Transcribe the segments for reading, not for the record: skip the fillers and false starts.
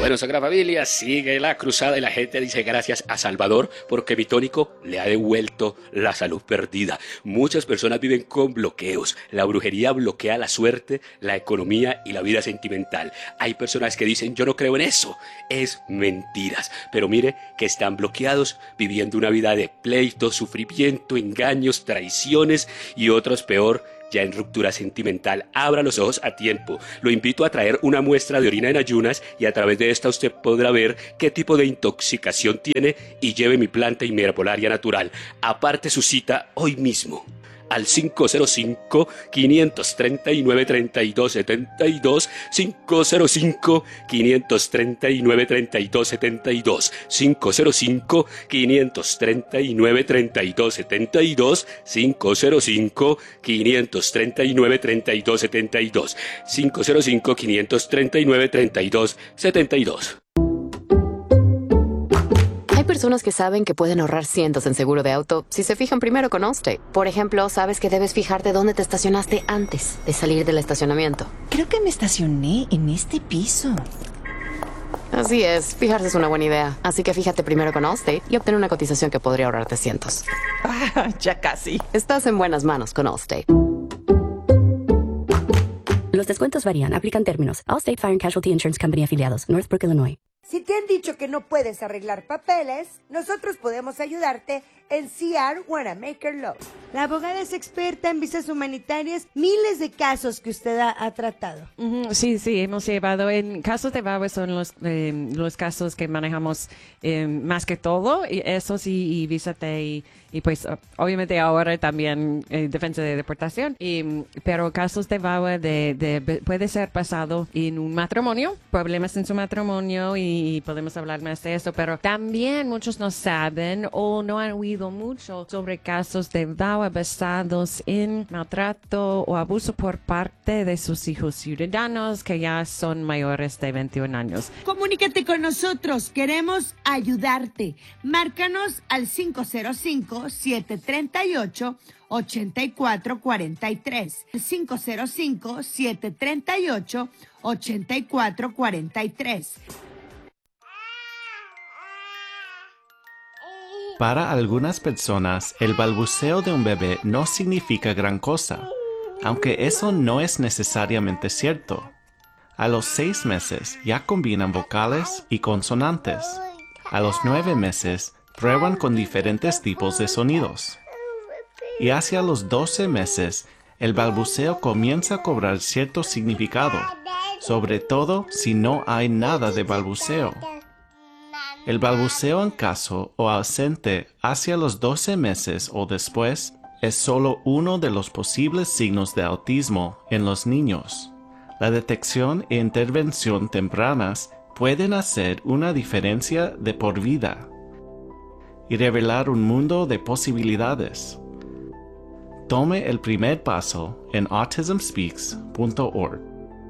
Bueno, Sagrada Familia, sigue la cruzada y la gente dice gracias a Salvador porque Bitónico le ha devuelto la salud perdida. Muchas personas viven con bloqueos. La brujería bloquea la suerte, la economía y la vida sentimental. Hay personas que dicen yo no creo en eso. Es mentiras. Pero mire que están bloqueados viviendo una vida de pleito, sufrimiento, engaños, traiciones y otros peor, ya en ruptura sentimental. Abra los ojos a tiempo. Lo invito a traer una muestra de orina en ayunas y a través de esta usted podrá ver qué tipo de intoxicación tiene y lleve mi planta inmerpolaria natural. Aparte su cita hoy mismo al 505-539-3272, 505-539-3272, 505-539-3272, 505-539-3272, 505-539-3272. Hay personas que saben que pueden ahorrar cientos en seguro de auto si se fijan primero con Allstate. Por ejemplo, sabes que debes fijarte dónde te estacionaste antes de salir del estacionamiento. Creo que me estacioné en este piso. Así es, fijarse es una buena idea. Así que fíjate primero con Allstate y obtén una cotización que podría ahorrarte cientos. Ya casi. Estás en buenas manos con Allstate. Los descuentos varían. Aplican términos. Allstate Fire and Casualty Insurance Company afiliados. Northbrook, Illinois. Si te han dicho que no puedes arreglar papeles, nosotros podemos ayudarte en CR Wanamaker Law. La abogada es experta en visas humanitarias, miles de casos que usted ha tratado. Sí, hemos llevado en casos de VAWA son los casos que manejamos más que todo, y esos y visa T y pues obviamente ahora también defensa de deportación, pero casos de VAWA puede ser pasado en un matrimonio, problemas en su matrimonio y podemos hablar más de eso, pero también muchos no saben o no han oído mucho sobre casos de VAWA basados en maltrato o abuso por parte de sus hijos ciudadanos que ya son mayores de 21 años. Comunícate con nosotros, queremos ayudarte. Márcanos al 505-738-8443. 505-738-8443. Para algunas personas, el balbuceo de un bebé no significa gran cosa, aunque eso no es necesariamente cierto. A los 6 meses ya combinan vocales y consonantes. A los 9 meses prueban con diferentes tipos de sonidos. Y hacia los 12 meses, el balbuceo comienza a cobrar cierto significado, sobre todo si no hay nada de balbuceo. El balbuceo en caso o ausente hacia los 12 meses o después es solo uno de los posibles signos de autismo en los niños. La detección e intervención tempranas pueden hacer una diferencia de por vida y revelar un mundo de posibilidades. Tome el primer paso en autismspeaks.org.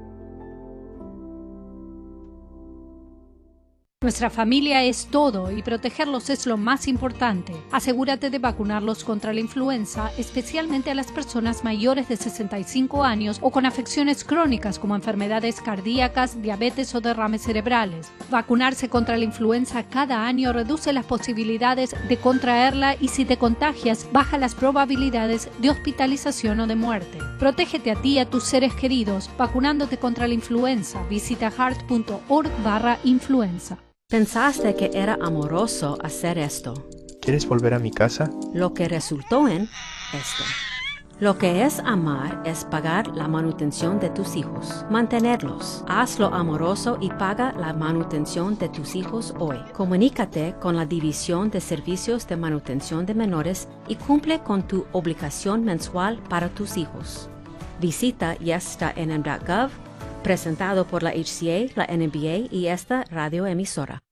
Nuestra familia es todo y protegerlos es lo más importante. Asegúrate de vacunarlos contra la influenza, especialmente a las personas mayores de 65 años o con afecciones crónicas como enfermedades cardíacas, diabetes o derrames cerebrales. Vacunarse contra la influenza cada año reduce las posibilidades de contraerla y si te contagias, baja las probabilidades de hospitalización o de muerte. Protégete a ti y a tus seres queridos vacunándote contra la influenza. Visita heart.org/influenza. Pensaste que era amoroso hacer esto. ¿Quieres volver a mi casa? Lo que resultó en esto. Lo que es amar es pagar la manutención de tus hijos, mantenerlos. Hazlo amoroso y paga la manutención de tus hijos hoy. Comunícate con la División de Servicios de Manutención de Menores y cumple con tu obligación mensual para tus hijos. Visita YesStaNM.gov, presentado por la HCA, la NBA y esta radioemisora.